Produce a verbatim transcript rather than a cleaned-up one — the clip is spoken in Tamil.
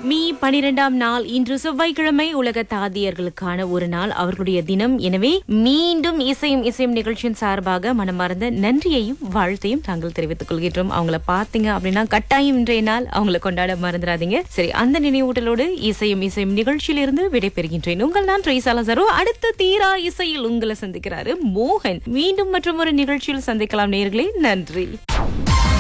மீ பனிரெண்டாம் நாள் இன்று செவ்வாய்க்கிழமை உலக தாதியர்களுக்கான ஒரு நாள், அவர்களுடைய தினம். எனவே மீண்டும் இசையும் இசையும் நிகழ்ச்சியின் சார்பாக மனமார்ந்த நன்றியையும் வாழ்த்தையும் தாங்கள் தெரிவித்துக் கொள்கின்றோம். அவங்கள பாத்தீங்க அப்படின்னா கட்டாயம் இன்றைய நாள் அவங்களை கொண்டாட மறந்துடாதீங்க. சரி, அந்த நினைவூட்டலோடு இசையும் இசையும் நிகழ்ச்சியிலிருந்து விடைபெறுகின்றேன். உங்கள் நான் ட்ரைசாலசரோ. அடுத்த தீரா இசையில் உங்களை சந்திக்கிறாரு மோகன். மீண்டும் மற்றும் ஒரு நிகழ்ச்சியில் சந்திக்கலாம் நேயர்களே. நன்றி.